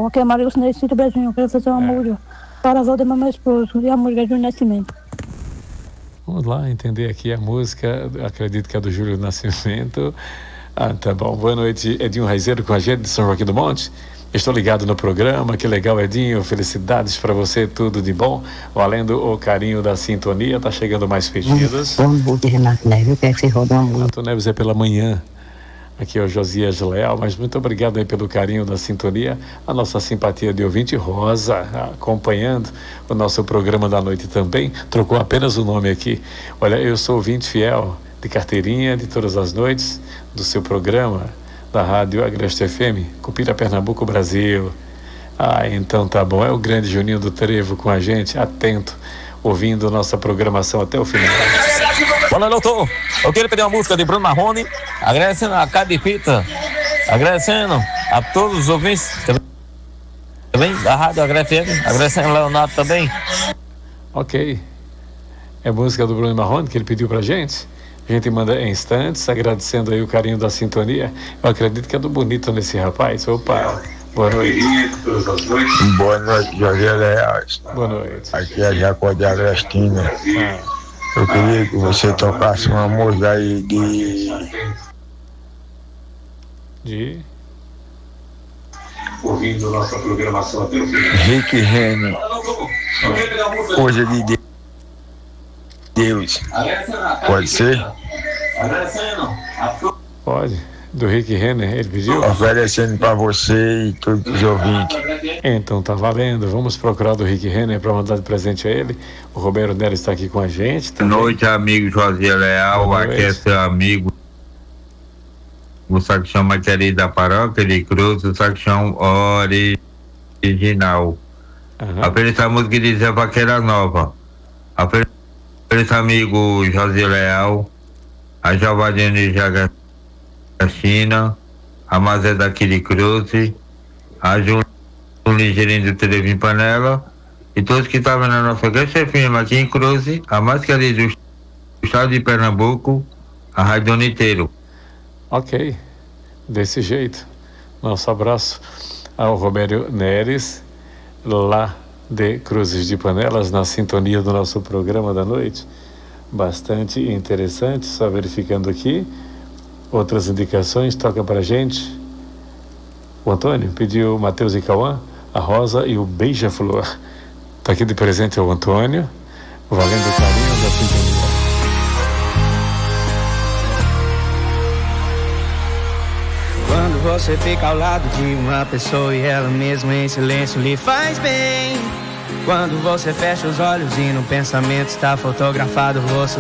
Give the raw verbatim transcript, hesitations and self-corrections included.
João, aqui é Maria Lucinaria do Brasil. Eu quero fazer uma é. música para a avó do meu esposo e a música do Nascimento. Vamos lá entender aqui a música, acredito que é do Júlio Nascimento. Ah, tá bom. Boa noite, Edinho Raizeiro com a gente de São Joaquim do Monte. Estou ligado no programa, que legal, Edinho, felicidades para você, tudo de bom, valendo o carinho da sintonia, tá chegando mais pedidos. Bom, bom dia, Renato Neves, eu quero que você roda uma música. Renato Neves é pela manhã, aqui é o Josias Leal, mas muito obrigado aí pelo carinho da sintonia, a nossa simpatia de ouvinte Rosa, acompanhando o nosso programa da noite também, trocou apenas o nome aqui. Olha, eu sou ouvinte fiel de carteirinha de todas as noites do seu programa, da Rádio Agreste F M, Cupira, Pernambuco, Brasil. Ah, então tá bom. É o grande Juninho do Trevo com a gente, atento, ouvindo nossa programação até o final. Olá, doutor. Eu quero pedir uma música de Bruno Marrone, agradecendo a Casa de Fita, agradecendo a todos os ouvintes também da Rádio Agreste F M, agradecendo a Leonardo também. Ok. É música do Bruno Marrone que ele pediu pra gente. A gente manda em instantes, agradecendo aí o carinho da sintonia. Eu acredito que é do bonito nesse rapaz. Opa, boa noite. Boa noite, Jorge Leais. Boa noite. Aqui é Jacó de Agrestina. Ah. Eu queria que você tocasse uma música aí de... De... Ouvindo nossa programação até o final. Rick Renner. Coisa de Deus. Deus. Pode ser? Pode. Do Rick Renner, ele pediu? Oferecendo para você e todos os ouvintes. Então tá valendo. Vamos procurar do Rick Renner para mandar de presente a ele. O Roberto Neres está aqui com a gente. Boa noite, amigo José Leal. Aqui é seu amigo. O sacristão mais querido da paróquia de Cruz, o sacristão original. Uhum. Apenas a música diz a Vaqueira Nova. Apenas esse amigo José Leal, a Jovadine Jagacina, a Mazé daqui de Cruz, a Júlia Ligeirinho do Televim Panela e todos que estavam na nossa grande firma aqui em Cruz, a mais querida do estado de Pernambuco, a Rádio Inteiro. Ok, desse jeito. Nosso abraço ao Romério Neres, lá de Cruzes de Panelas, na sintonia do nosso programa da noite. Bastante interessante, só verificando aqui. Outras indicações, toca pra gente. O Antônio pediu o Matheus e Cauã, a Rosa e o Beija-Flor. Tá aqui de presente ao Antônio, valendo o carinho da sintonia. Quando você fica ao lado de uma pessoa e ela mesma em silêncio lhe faz bem. Quando você fecha os olhos e no pensamento está fotografado o rosto